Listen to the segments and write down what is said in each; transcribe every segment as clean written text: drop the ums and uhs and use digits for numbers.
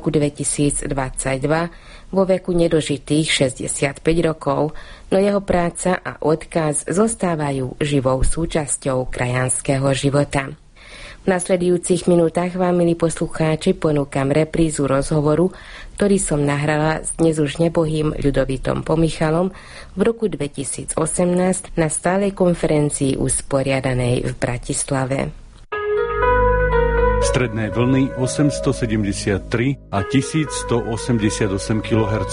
roku 2022 vo veku nedožitých 65 rokov, no jeho práca a odkaz zostávajú živou súčasťou krajanského života. V nasledujúcich minútach vám, milí poslucháči, ponúkam reprízu rozhovoru, ktorý som nahrala s dnes už nebohým Ľudovítom Pomichalom v roku 2018 na stálej konferencii usporiadanej v Bratislave. Stredné vlny 873 a 1188 kHz.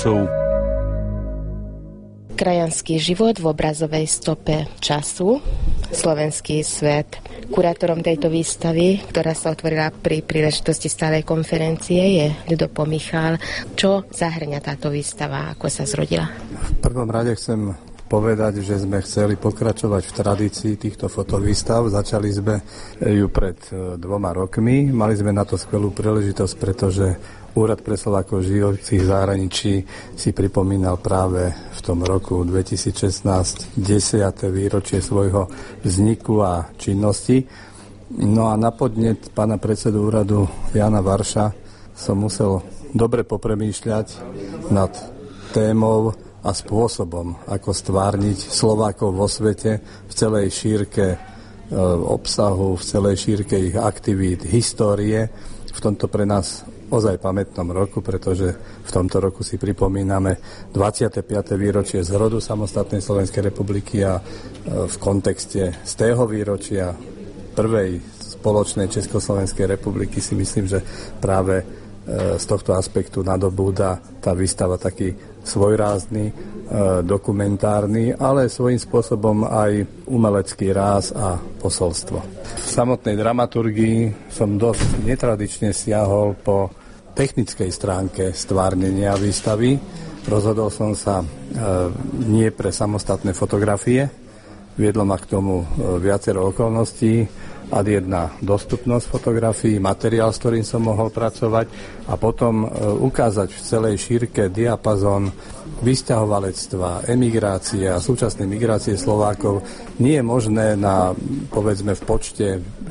Krajanský život v obrazovej stope času, slovenský svet. Kurátorom tejto výstavy, ktorá sa otvorila pri príležitosti stálej konferencie, je Ľudo Pomichal. Čo zahŕňa táto výstava, ako sa zrodila? V prvom rade chcem povedať, že sme chceli pokračovať v tradícii týchto fotovýstav. Začali sme ju pred 2 rokmi. Mali sme na to skvelú príležitosť, pretože Úrad pre Slovákov žijúcich v zahraničí si pripomínal práve v tom roku 2016 10. výročie svojho vzniku a činnosti. No a na podnet pána predsedu úradu Jana Varša som musel dobre popremýšľať nad témou a spôsobom, ako stvárniť Slovákov vo svete v celej šírke obsahu, v celej šírke ich aktivít, histórie. V tomto pre nás ozaj pamätnom roku, pretože v tomto roku si pripomíname 25. výročie zrodu samostatnej Slovenskej republiky a v kontexte z tého výročia prvej spoločnej Československej republiky si myslím, že práve z tohto aspektu nadobúda tá výstava taký svojrázny, dokumentárny, ale svojím spôsobom aj umelecký ráz a posolstvo. V samotnej dramaturgii som dosť netradične siahol po technickej stránke stvárnenia výstavy. Rozhodol som sa nie pre samostatné fotografie. Viedlo ma k tomu viacero okolností. Ad jedna dostupnosť fotografií, materiál, s ktorým som mohol pracovať a potom ukázať v celej šírke diapazón vysťahovalectva, emigrácie a súčasnej migrácie Slovákov nie je možné na, povedzme, v počte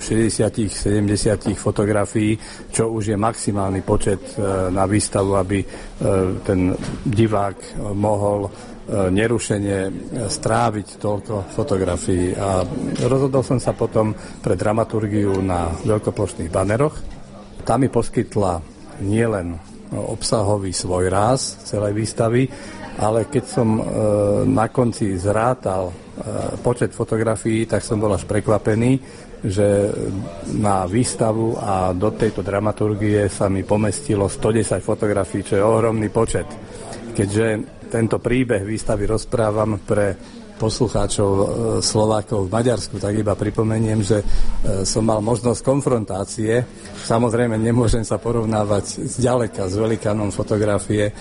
60-70 fotografií, čo už je maximálny počet na výstavu, aby ten divák mohol nerušene stráviť toľko fotografií. A rozhodol som sa potom pre dramaturgiu na veľkoplošných baneroch. Tá mi poskytla nielen obsahový svojráz celej výstavy, ale keď som na konci zrátal počet fotografií, tak som bol až prekvapený, že na výstavu a do tejto dramaturgie sa mi pomestilo 110 fotografií, čo je ohromný počet. Keďže tento príbeh výstavy rozprávam pre poslucháčov Slovákov v Maďarsku, tak iba pripomeniem, že som mal možnosť konfrontácie. Samozrejme, nemôžem sa porovnávať zďaleka s velikánom fotografie,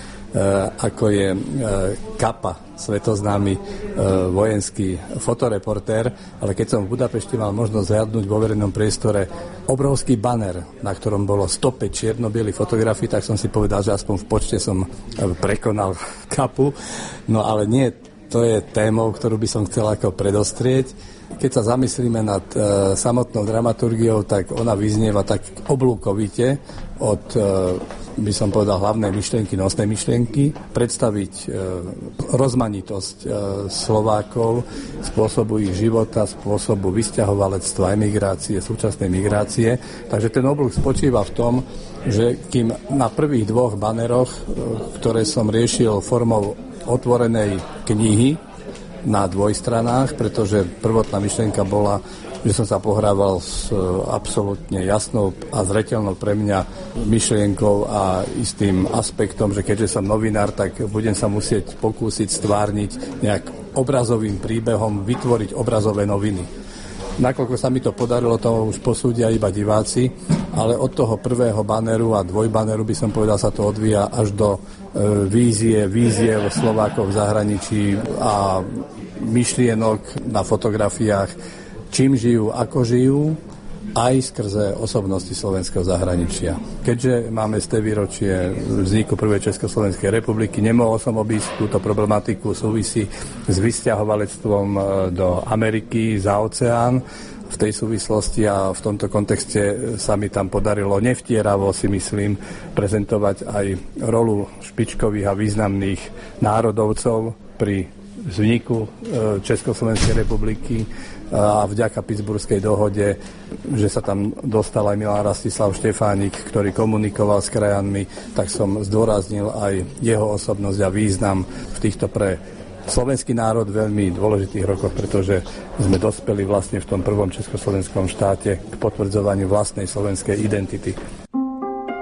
ako je Kappa, svetoznámy vojenský fotoreportér, ale keď som v Budapešti mal možnosť zhľadnúť vo verejnom priestore obrovský baner, na ktorom bolo 105 čierno-bielých fotografií, tak som si povedal, že aspoň v počte som prekonal Kappu. No ale nie, to je témou, ktorú by som chcel ako predostrieť. Keď sa zamyslíme nad samotnou dramaturgiou, tak ona vyznieva tak oblúkovite od, by som povedal, hlavnej myšlienky, nosnej myšlienky, predstaviť rozmanitosť Slovákov, spôsobu ich života, spôsobu vysťahovalectva, emigrácie, súčasnej migrácie. Takže ten oblúk spočíva v tom, že kým na prvých 2 baneroch, ktoré som riešil formou otvorenej knihy na 2 stranách, pretože prvotná myšlienka bola, že som sa pohrával s absolútne jasnou a zreteľnou pre mňa myšlienkou a istým aspektom, že keďže som novinár, tak budem sa musieť pokúsiť stvárniť nejak obrazovým príbehom, vytvoriť obrazové noviny. Nakoľko sa mi to podarilo, to už posúdia iba diváci, ale od toho prvého baneru a dvojbaneru by som povedal, sa to odvíja až do víziev Slovákov v zahraničí a myšlienok na fotografiách, čím žijú, ako žijú, aj skrze osobnosti slovenského zahraničia. Keďže máme z výročie vzniku prvej Československej republiky, nemohol som obísť túto problematiku, súvisí s vysťahovalectvom do Ameriky za oceán. V v tej súvislosti a v tomto kontexte sa mi tam podarilo nevtieravo, si myslím, prezentovať aj rolu špičkových a významných národovcov pri vzniku Československej republiky a vďaka Pittsburghskej dohode, že sa tam dostal aj Milan Rastislav Štefánik, ktorý komunikoval s krajanmi, tak som zdôraznil aj jeho osobnosť a význam v týchto pre slovenský národ veľmi dôležitých rokoch, pretože sme dospeli vlastne v tom prvom československom štáte k potvrdzovaniu vlastnej slovenskej identity.